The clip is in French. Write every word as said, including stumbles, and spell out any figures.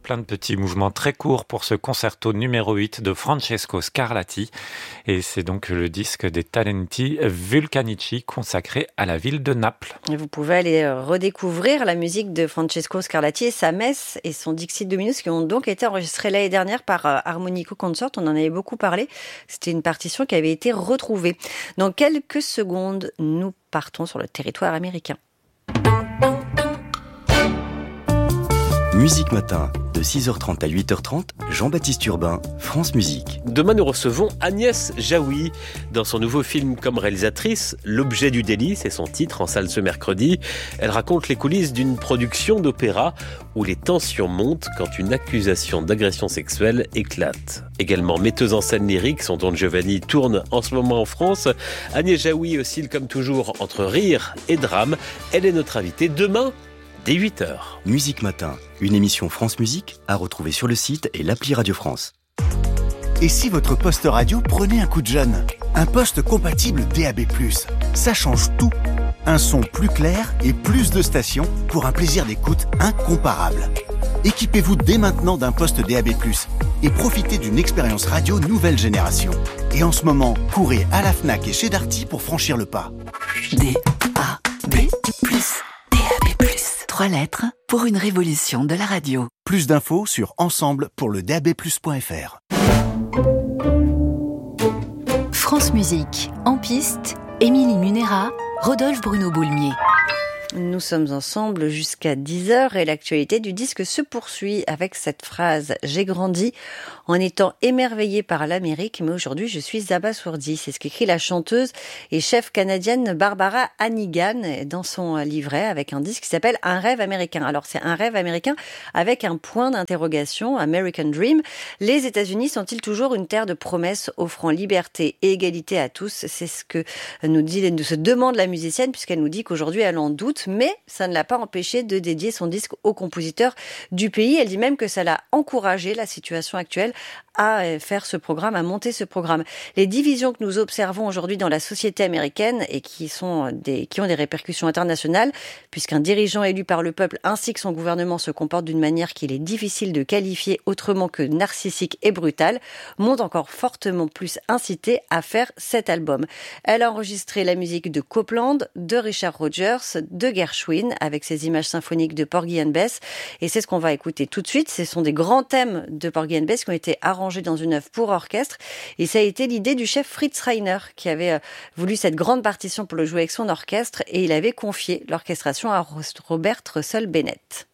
plein de petits mouvements très courts pour ce concerto numéro huit de Francesco Scarlatti. Et c'est donc le disque des Talenti Vulcanici consacré à la ville de Naples. Et vous pouvez aller redécouvrir la musique de Francesco Scarlatti et sa messe et son Dixit Dominus qui ont donc été enregistrés l'année dernière par Harmonico Consort. On en avait beaucoup parlé. C'était une partition qui avait été retrouvée. Dans quelques secondes, nous partons sur le territoire américain. Musique Matin, de six heures trente à huit heures trente, Jean-Baptiste Urbain, France Musique. Demain, nous recevons Agnès Jaoui. Dans son nouveau film comme réalisatrice, L'objet du délit, c'est son titre, en salle ce mercredi. Elle raconte les coulisses d'une production d'opéra où les tensions montent quand une accusation d'agression sexuelle éclate. Également metteuse en scène lyrique, son Don Giovanni tourne en ce moment en France. Agnès Jaoui oscille comme toujours entre rire et drame. Elle est notre invitée demain, dès huit heures. Musique Matin, une émission France Musique à retrouver sur le site et l'appli Radio France. Et si votre poste radio prenait un coup de jeune ? Un poste compatible D A B plus, ça change tout. Un son plus clair et plus de stations pour un plaisir d'écoute incomparable. Équipez-vous dès maintenant d'un poste D A B plus et profitez d'une expérience radio nouvelle génération. Et en ce moment, courez à la Fnac et chez Darty pour franchir le pas. D A B plus. D A B plus. Trois lettres pour une révolution de la radio. Plus d'infos sur ensemble pour le D A B plus point F R. France Musique, en piste, Émilie Munera, Rodolphe Bruno Boulmier. Nous sommes ensemble jusqu'à dix heures et l'actualité du disque se poursuit avec cette phrase « J'ai grandi en étant émerveillée par l'Amérique, mais aujourd'hui je suis abasourdie ». C'est ce qu'écrit la chanteuse et chef canadienne Barbara Hannigan dans son livret avec un disque qui s'appelle « Un rêve américain ». Alors c'est un rêve américain avec un point d'interrogation, American Dream. Les États-Unis sont-ils toujours une terre de promesses offrant liberté et égalité à tous ? C'est ce que nous dit, se demande la musicienne puisqu'elle nous dit qu'aujourd'hui elle en doute. Mais ça ne l'a pas empêché de dédier son disque aux compositeurs du pays. Elle dit même que ça l'a encouragé, la situation actuelle, à faire ce programme, à monter ce programme. Les divisions que nous observons aujourd'hui dans la société américaine et qui sont des, qui ont des répercussions internationales, puisqu'un dirigeant élu par le peuple ainsi que son gouvernement se comportent d'une manière qu'il est difficile de qualifier autrement que narcissique et brutale, m'ont encore fortement plus incité à faire cet album. Elle a enregistré la musique de Copland, de Richard Rodgers, de Gershwin, avec ses images symphoniques de Porgy and Bess. Et c'est ce qu'on va écouter tout de suite. Ce sont des grands thèmes de Porgy and Bess qui ont été arrangés dans une œuvre pour orchestre. Et ça a été l'idée du chef Fritz Reiner, qui avait voulu cette grande partition pour le jouer avec son orchestre. Et il avait confié l'orchestration à Robert Russell Bennett.